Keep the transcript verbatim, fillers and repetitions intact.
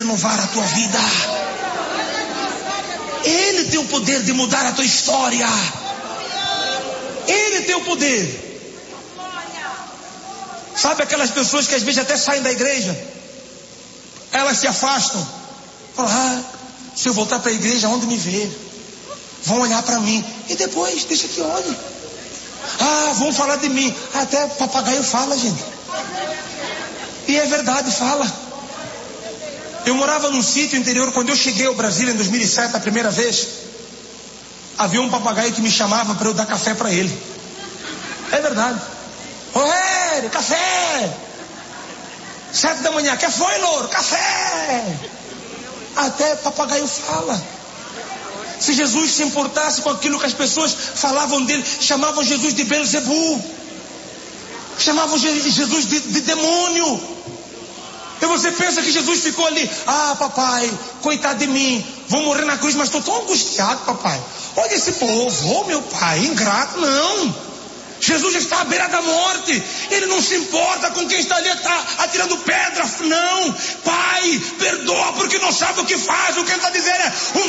renovar a tua vida. Ele tem o poder de mudar a tua história. Ele tem o poder. Sabe aquelas pessoas que às vezes até saem da igreja? Elas se afastam. Falam, ah, se eu voltar para a igreja, onde me ver? Vão olhar para mim. E depois, deixa que olhe. Ah, vão falar de mim. Até papagaio fala, gente. E é verdade, fala. Eu morava num sítio interior. Quando eu cheguei ao Brasil em dois mil e sete, a primeira vez, havia um papagaio que me chamava para eu dar café para ele. É verdade. Ô, Hélio, café! Sete da manhã, que foi, louro? Café! Até papagaio fala. Se Jesus se importasse com aquilo que as pessoas falavam dele, chamavam Jesus de Belzebu, chamavam Jesus de, de demônio. E você pensa que Jesus ficou ali, ah, papai, coitado de mim, vou morrer na cruz, mas estou tão angustiado, papai. Olha esse povo, oh meu pai, ingrato. Não. Jesus está à beira da morte. Ele não se importa com quem está ali, está atirando pedra. Não. Pai, perdoa porque não sabe o que faz. O que ele está dizendo é, o